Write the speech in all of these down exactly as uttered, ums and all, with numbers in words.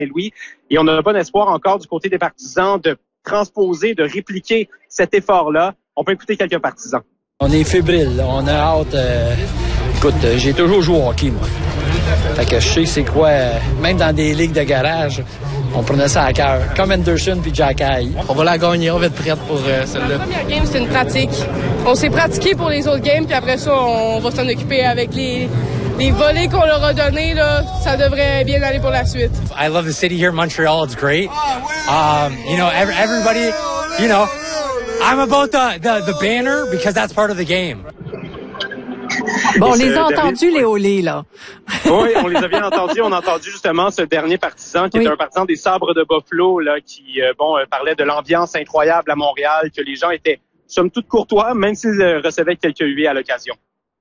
Saint-Louis. Et on a bon espoir encore du côté des partisans de transposer, de répliquer cet effort-là. On peut écouter quelques partisans. On est fébrile, on a hâte. Euh, écoute, j'ai toujours joué au hockey, moi. Fait que je sais c'est quoi, euh, même dans des ligues de garage, on prenait ça à cœur. Comme Anderson puis Jack High. On va la gagner, on va être prête pour euh, celle-là. La première game, c'était une pratique. On s'est pratiqué pour les autres games, puis après ça, on va s'en occuper avec les, les volets qu'on leur a donnés. Là, ça devrait bien aller pour la suite. I love the city here, Montreal. It's great. Um, you know, every, everybody, you know, I'm about the, the, the banner because that's part of the game. Bon, on les a entendus, les olés, là. Oui, on les a bien entendus. On a entendu justement ce dernier partisan qui oui. est un partisan des Sabres de Buffalo, là, qui, euh, bon, euh, parlait de l'ambiance incroyable à Montréal, que les gens étaient, somme toute, courtois, même s'ils euh, recevaient quelques huées à l'occasion.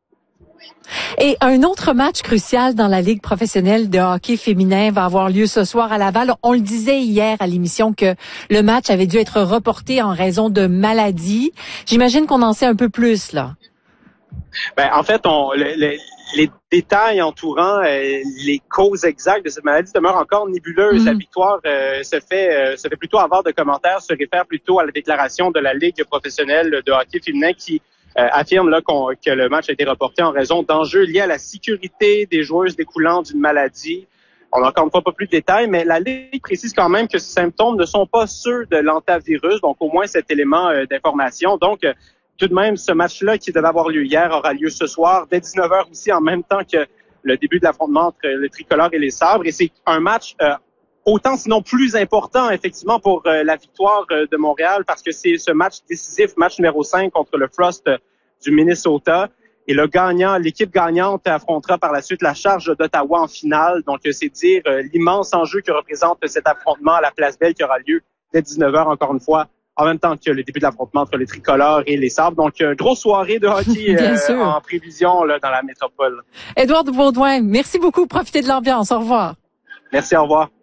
Et un autre match crucial dans la Ligue professionnelle de hockey féminin va avoir lieu ce soir à Laval. On le disait hier à l'émission que le match avait dû être reporté en raison de maladie. J'imagine qu'on en sait un peu plus, là. Ben, en fait, on, le, le, les détails entourant euh, les causes exactes de cette maladie demeurent encore nébuleuses. Mm-hmm. La victoire euh, se fait euh, se fait plutôt avoir de commentaires, se réfère plutôt à la déclaration de la Ligue professionnelle de hockey féminin qui euh, affirme là qu'on, que le match a été reporté en raison d'enjeux liés à la sécurité des joueuses découlant d'une maladie. On n'a encore une fois pas plus de détails, mais la Ligue précise quand même que ces symptômes ne sont pas ceux de l'antavirus, donc au moins cet élément euh, d'information. Donc, euh, tout de même, ce match-là qui devait avoir lieu hier aura lieu ce soir, dès dix-neuf heures aussi, en même temps que le début de l'affrontement entre le tricolore et les sabres. Et c'est un match euh, autant, sinon plus important, effectivement, pour euh, la victoire euh, de Montréal, parce que c'est ce match décisif, match numéro cinq contre le Frost euh, du Minnesota. Et le gagnant, l'équipe gagnante affrontera par la suite la Charge d'Ottawa en finale. Donc, euh, c'est dire euh, l'immense enjeu que représente cet affrontement à la Place Belle qui aura lieu dès dix-neuf heures, encore une fois, en même temps que le début de l'affrontement entre les tricolores et les sabres. Donc, euh, grosse soirée de hockey euh, en prévision là, dans la métropole. Édouard Baudouin, merci beaucoup. Profitez de l'ambiance. Au revoir. Merci, au revoir.